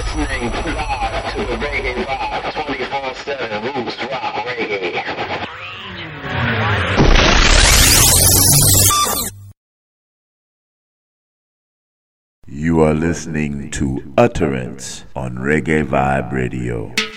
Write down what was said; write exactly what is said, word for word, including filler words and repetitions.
listening live to the Reggae Vibe twenty-four seven Roots Rock Reggae. You are listening to Utterance on Reggae Vibe Radio.